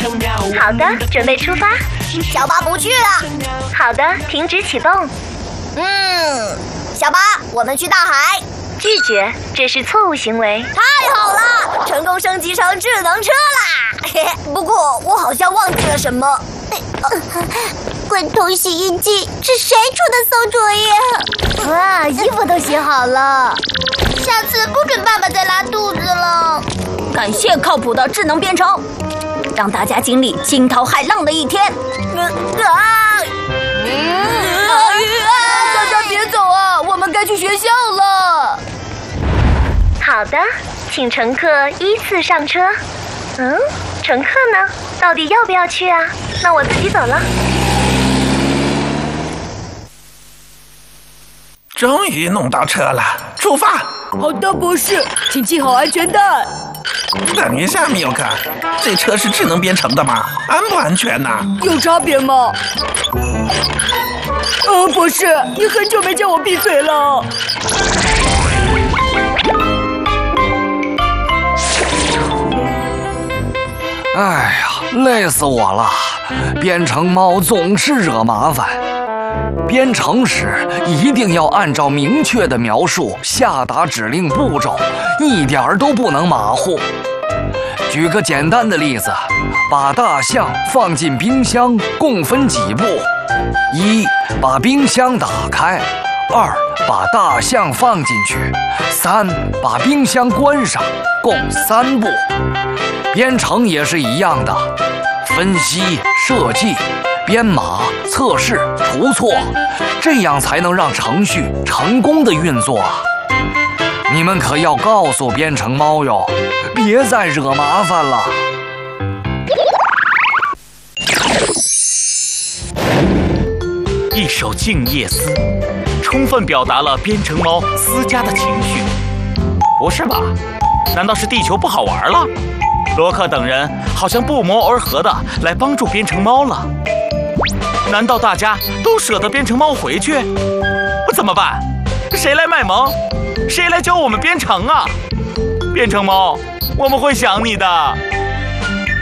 好的，准备出发。 小巴不去了。 好的，停止启动。 小巴，我们去大海。 拒绝，这是错误行为。 太好了，成功升级成智能车啦！不过我好像忘记了什么。滚筒洗衣机是谁出的馊主意？哇，衣服都洗好了。下次不准爸爸再拉肚子了。感谢靠谱的智能编程，让大家经历惊涛骇浪的一天。大家别走啊，我们该去学校了。 好的，请乘客依次上车。乘客呢？到底要不要去啊？那我自己走了。 终于弄到车了，出发！ 好的，博士，请系好安全带。 等一下，米欧克，这车是智能编程的吗？安不安全呢？ 有差别吗？博士，你很久没叫我闭嘴了。 哎呀，累死我了！编程猫总是惹麻烦。编程时一定要按照明确的描述下达指令步骤，一点儿都不能马虎。举个简单的例子，把大象放进冰箱共分几步：1. 把冰箱打开；2. 把大象放进去；3. 把冰箱关上，共3步。编程也是一样的，分析、设计、编码、测试、除错，这样才能让程序成功的运作啊！你们可要告诉编程猫哟，别再惹麻烦了。 一首《静夜思》，充分表达了编程猫思家的情绪。不是吧？难道是地球不好玩了？罗克等人好像不谋而合的来帮助编程猫了。难道大家都舍得编程猫回去？怎么办？谁来卖萌？谁来教我们编程啊？编程猫，我们会想你的。